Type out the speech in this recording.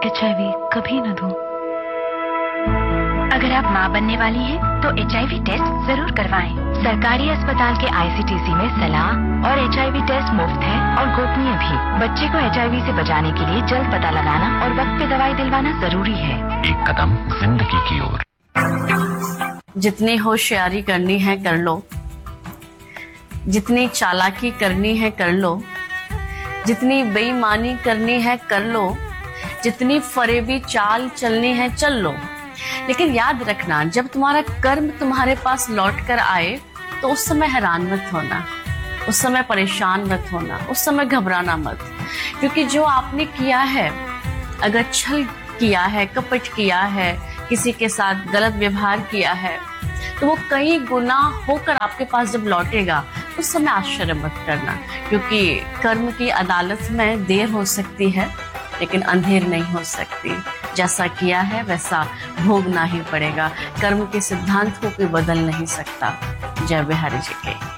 HIV कभी न दूं। अगर आप मां बनने वाली हैं, तो HIV टेस्ट जरूर करवाएं। सरकारी अस्पताल के ICTC में सलाह और HIV टेस्ट मुफ्त है और गोपनीय भी। बच्चे को HIV से बचाने के लिए जल्द पता लगाना और वक्त पे दवाई दिलवाना जरूरी है। एक कदम जिंदगी की ओर। जितनी होशियारी करनी है कर लो, जितनी चालाकी करनी है कर लो, जितनी बेईमानी करनी है कर लो, जितनी फरेबी चाल चलनी है चल लो। लेकिन याद रखना, जब तुम्हारा कर्म तुम्हारे पास लौट कर आए तो उस समय हैरान मत होना, उस समय परेशान मत होना, उस समय घबराना मत। क्योंकि जो आपने किया है, अगर छल किया है, कपट किया है, किसी के साथ गलत व्यवहार किया है, तो वो कई गुना होकर आपके पास जब लौटेगा उस समय आश्चर्य मत करना। क्योंकि कर्म की अदालत में देर हो सकती है लेकिन अंधेर नहीं हो सकती। जैसा किया है वैसा भोगना ही पड़ेगा। कर्म के सिद्धांत को कोई बदल नहीं सकता। जय बिहारी जी के।